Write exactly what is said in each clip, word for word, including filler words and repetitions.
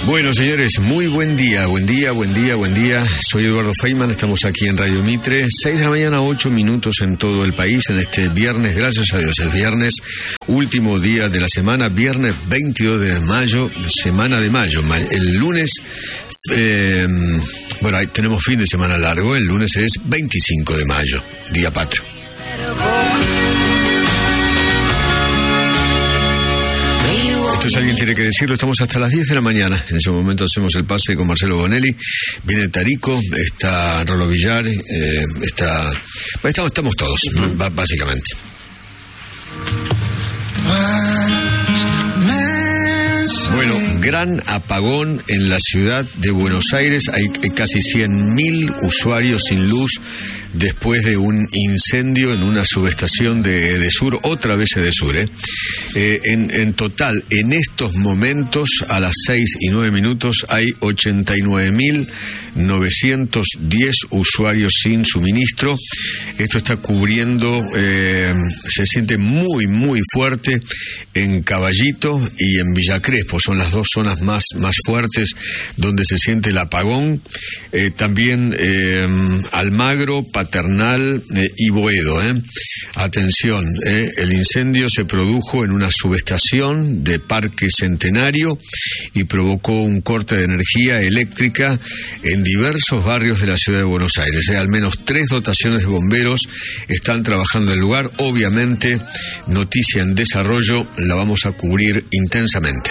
Bueno, señores, muy buen día, buen día, buen día, buen día. Soy Eduardo Feynman, estamos aquí en Radio Mitre, seis de la mañana, ocho minutos en todo el país, en este viernes, gracias a Dios, el viernes, último día de la semana, viernes veintidós de mayo, semana de mayo. El lunes, eh, bueno, ahí tenemos fin de semana largo, el lunes es veinticinco de mayo, día patrio. Entonces alguien tiene que decirlo, estamos hasta las diez de la mañana, en ese momento hacemos el pase con Marcelo Bonelli, viene Tarico, está Rolo Villar, eh, está, estamos, estamos todos, ¿no? B- básicamente. Bueno, gran apagón en la ciudad de Buenos Aires, hay casi cien mil usuarios sin luz después de un incendio en una subestación de Edesur, otra vez Edesur, ¿eh? Eh, en, en total, en estos momentos, a las seis y nueve minutos, hay ochenta y nueve mil novecientos diez usuarios sin suministro. Esto está cubriendo, eh, se siente muy, muy fuerte en Caballito y en Villa Crespo. Son las dos zonas más, más fuertes donde se siente el apagón. Eh, también eh, Almagro, Paternal eh, y Boedo. Eh. Atención, eh, el incendio se produjo en una subestación de Parque Centenario y provocó un corte de energía eléctrica en diversos barrios de la ciudad de Buenos Aires. Eh. Al menos tres dotaciones de bomberos están trabajando en el lugar. Obviamente, noticia en desarrollo, la vamos a cubrir intensamente.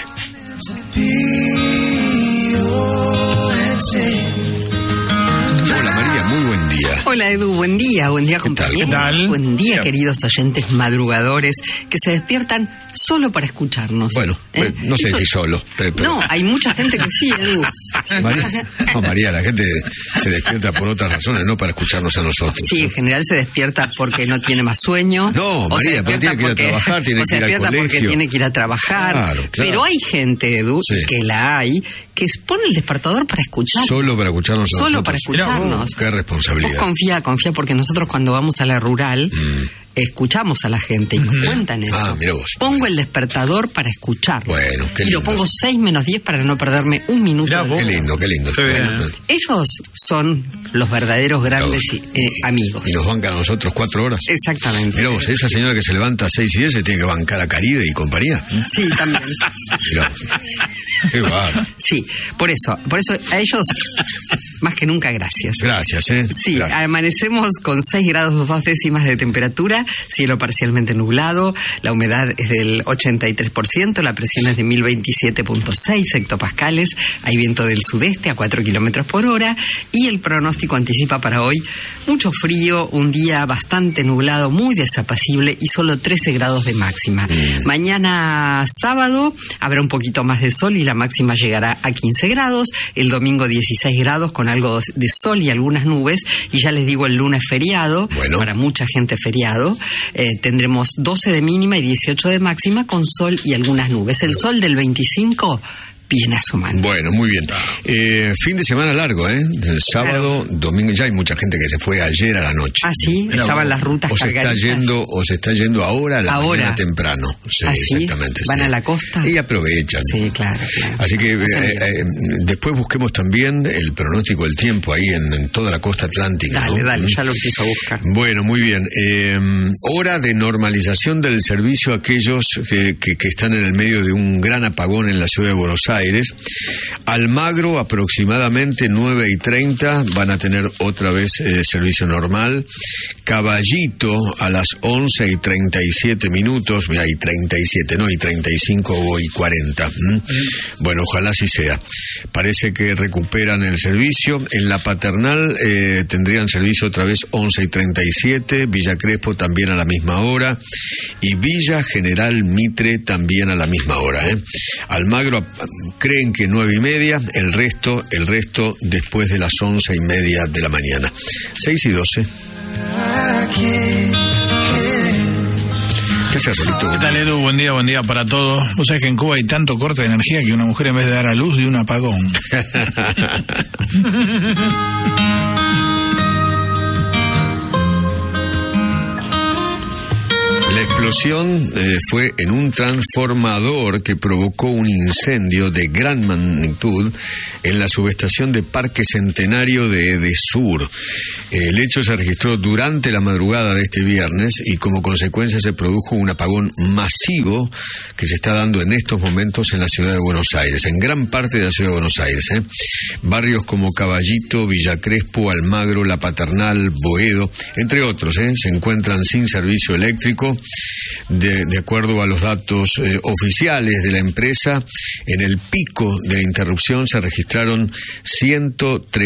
Hola Edu, buen día, buen día compañeros, ¿Qué tal? Buen día queridos oyentes madrugadores que se despiertan solo para escucharnos. Bueno, ¿eh? no sé Eso... si solo. Pero... No, hay mucha gente que sí, Edu. María, no, María, la gente se despierta por otras razones, no para escucharnos a nosotros. Sí, en general se despierta porque no tiene más sueño. No, María, porque tiene que ir a trabajar, tiene que ir al colegio. O se despierta porque tiene que ir a trabajar. Claro, claro. Pero hay gente, Edu, sí. que la hay, que pone el despertador para escuchar. Solo para escucharnos a Solo nosotros. para escucharnos. Qué responsabilidad. Vos confía, confía, porque nosotros cuando vamos a la rural... Mm. escuchamos a la gente y nos cuentan eso. Ah, mira vos. Pongo el despertador para escuchar. Bueno, qué lindo. Y lo pongo seis menos diez para no perderme un minuto. Qué lindo, qué lindo. Bueno, ellos son los verdaderos grandes eh, amigos. Y nos bancan a nosotros cuatro horas. Exactamente. Mirá vos, esa señora que se levanta a seis y diez se tiene que bancar a Caride y compañía. Sí, también. Mirá. Qué barro. Sí, por eso, por eso a ellos más que nunca gracias. Gracias, ¿eh? Sí, gracias. Amanecemos con seis grados dos décimas de temperatura, cielo parcialmente nublado, la humedad es del ochenta y tres por ciento, la presión es de mil veintisiete punto seis hectopascales, hay viento del sudeste a cuatro kilómetros por hora y el pronóstico anticipa para hoy mucho frío, un día bastante nublado, muy desapacible y solo trece grados de máxima. Mm. Mañana sábado habrá un poquito más de sol y la máxima llegará a quince grados, el domingo dieciséis grados con algo de sol y algunas nubes, y ya les digo, el lunes feriado, bueno. para mucha gente feriado, eh, tendremos doce de mínima y dieciocho de máxima con sol y algunas nubes. El sol del veinticinco viene asomando. Bueno, muy bien. Eh, fin de semana largo, ¿eh? El sábado, claro. domingo, ya hay mucha gente que se fue ayer a la noche. Ah, sí, estaban las rutas o se está yendo O se está yendo ahora a la ahora. mañana temprano. Sí, ¿Ah, sí? exactamente. ¿Van sí. a la costa? Y aprovechan. Sí, claro. claro. Así que eh, eh, después busquemos también el pronóstico del tiempo ahí en, en toda la costa atlántica. Dale, ¿no? dale, ya lo quiso buscar. Bueno, muy bien. Eh, hora de normalización del servicio a aquellos que, que, que están en el medio de un gran apagón en la ciudad de Buenos Aires. Almagro, aproximadamente nueve y treinta, van a tener otra vez eh, servicio normal. Caballito, a las once y treinta y siete minutos, mira, y treinta y siete, no, y treinta y cinco y cuarenta. ¿Mm? Mm. Bueno, ojalá así sea. Parece que recuperan el servicio. En la Paternal eh, tendrían servicio otra vez once y treinta y siete, Villa Crespo también a la misma hora, y Villa General Mitre también a la misma hora. ¿eh? Almagro creen que nueve y media, el resto, el resto después de las once y media de la mañana. Seis y doce. ¿Qué haces, Rolito? ¿Qué tal, Edu? Buen día, buen día para todos. Vos sabés que en Cuba hay tanto corte de energía que una mujer en vez de dar a luz dio un apagón. La explosión eh, fue en un transformador que provocó un incendio de gran magnitud en la subestación de Parque Centenario de Edesur. El hecho se registró durante la madrugada de este viernes y como consecuencia se produjo un apagón masivo que se está dando en estos momentos en la ciudad de Buenos Aires, en gran parte de la ciudad de Buenos Aires. ¿eh? Barrios como Caballito, Villa Crespo, Almagro, La Paternal, Boedo, entre otros, ¿eh? se encuentran sin servicio eléctrico. De, de acuerdo a los datos eh, oficiales de la empresa, en el pico de la interrupción se registraron ciento tres